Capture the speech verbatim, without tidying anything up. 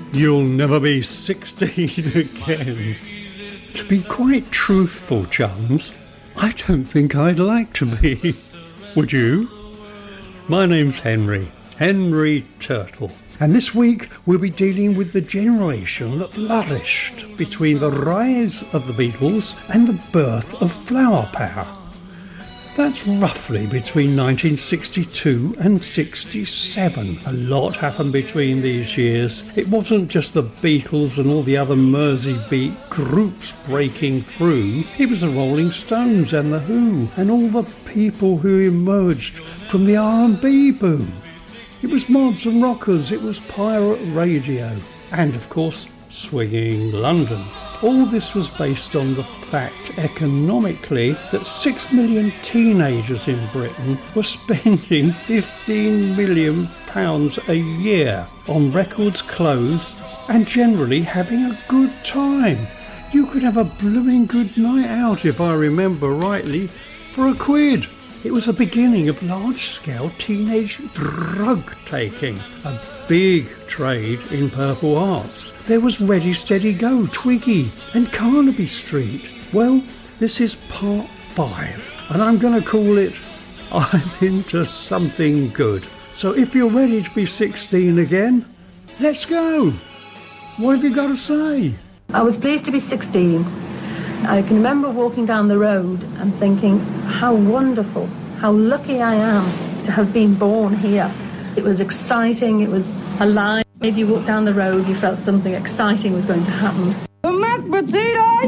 You'll never be sixteen again. To be quite truthful, chums, I don't think I'd like to be. Would you? My name's Henry, Henry Turtle. And this week we'll be dealing with the generation that flourished between the rise of the Beatles and the birth of flower power. That's roughly between nineteen sixty-two and sixty-seven. A lot happened between these years. It wasn't just the Beatles and all the other Mersey beat groups breaking through. It was the Rolling Stones and the Who and all the people who emerged from the R and B boom. It was mods and rockers, it was pirate radio, and of course, swinging London. All this was based on the fact, economically, that six million teenagers in Britain were spending fifteen million pounds a year on records, clothes, and generally having a good time. You could have a blooming good night out, if I remember rightly, for a quid. It was the beginning of large-scale teenage drug-taking, a big trade in purple hearts. There was Ready Steady Go, Twiggy and Carnaby Street. Well, this is part five, and I'm going to call it I'm Into Something Good. So if you're ready to be sixteen again, let's go. What have you got to say? I was pleased to be sixteen. I can remember walking down the road and thinking how wonderful, how lucky I am to have been born here. It was exciting, it was alive. If you walked down the road, you felt something exciting was going to happen. The mashed potatoes!